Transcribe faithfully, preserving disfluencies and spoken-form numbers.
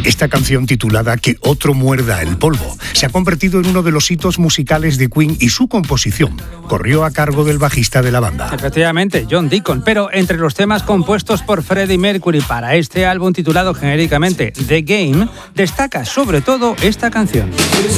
Esta canción titulada Que otro muerda el polvo se ha convertido en uno de los hitos musicales de Queen y su composición corrió a cargo del bajista de la banda. Efectivamente, John Deacon, pero entre los temas compuestos por Freddie Mercury para este álbum titulado genéricamente The Game, destaca sobre todo esta canción.